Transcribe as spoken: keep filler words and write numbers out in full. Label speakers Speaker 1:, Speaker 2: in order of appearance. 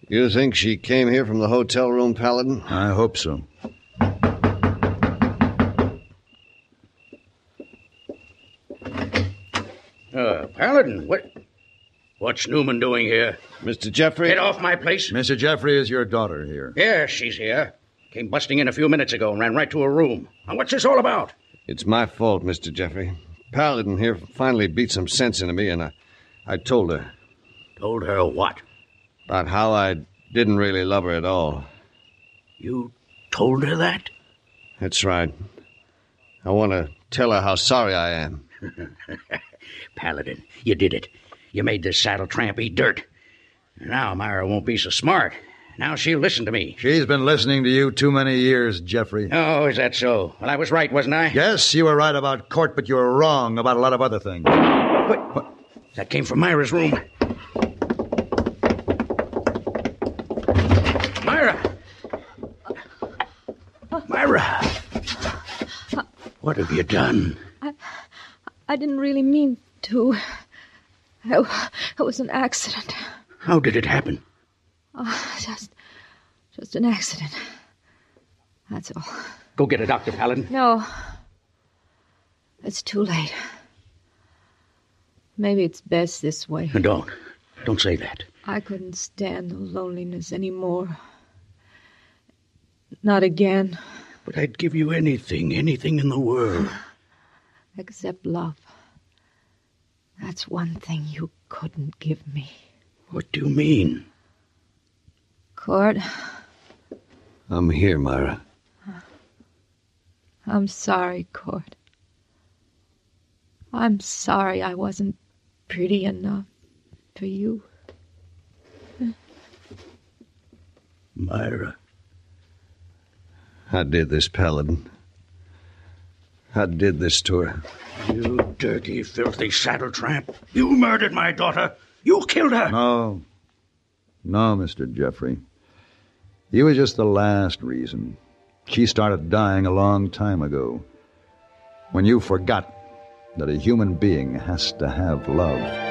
Speaker 1: You think she came here from the hotel room, Paladin?
Speaker 2: I hope so.
Speaker 3: Uh, Paladin, what... What's Newman doing here?
Speaker 1: Mister Jeffrey?
Speaker 3: Get off my place.
Speaker 2: Mister Jeffrey, is your daughter here?
Speaker 3: Yes, she's here. Came busting in a few minutes ago and ran right to her room. Now, what's this all about?
Speaker 1: It's my fault, Mister Jeffrey. Paladin here finally beat some sense into me, and I, I told her.
Speaker 3: Told her what?
Speaker 1: About how I didn't really love her at all.
Speaker 3: You told her that?
Speaker 1: That's right. I want to tell her how sorry I am.
Speaker 3: Paladin, you did it. You made this saddle tramp eat dirt. Now Myra won't be so smart. Now she'll listen to me.
Speaker 2: She's been listening to you too many years, Jeffrey.
Speaker 3: Oh, is that so? Well, I was right, wasn't I?
Speaker 2: Yes, you were right about Court, but you were wrong about a lot of other things.
Speaker 3: What? what? That came from Myra's room. Myra! Myra! What have you done?
Speaker 4: I, I didn't really mean to. It, it was an accident.
Speaker 3: How did it happen?
Speaker 4: Oh, just, just an accident. That's all.
Speaker 3: Go get a doctor, Paladin.
Speaker 4: No. It's too late. Maybe it's best this way.
Speaker 3: Don't. Don't say that.
Speaker 4: I couldn't stand the loneliness anymore. Not again.
Speaker 3: But I'd give you anything, anything in the world.
Speaker 4: Except love. That's one thing you couldn't give me.
Speaker 3: What do you mean?
Speaker 4: Court.
Speaker 1: I'm here, Myra.
Speaker 4: I'm sorry, Court. I'm sorry I wasn't pretty enough for you.
Speaker 3: Myra.
Speaker 1: I did this, Paladin. I did this to her.
Speaker 3: You dirty, filthy saddle tramp. You murdered my daughter. You killed her.
Speaker 2: No. No, Mister Jeffrey. You were just the last reason. She started dying a long time ago. When you forgot that a human being has to have love.